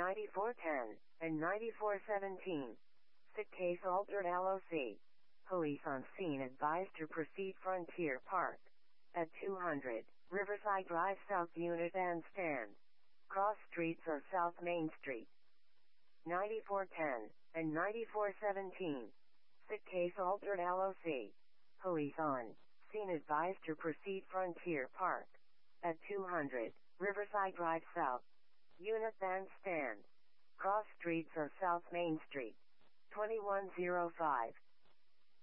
9410 and 9417. Sick case altered LOC. Police on scene advised to proceed Frontier Park. At 200, Riverside Drive South Unit Bandstand. Cross streets or South Main Street. 9410 and 9417. Sick case altered LOC. Police on scene advised to proceed Frontier Park. At 200, Riverside Drive South. Unit Bandstand. Cross streets or South Main Street. 2105.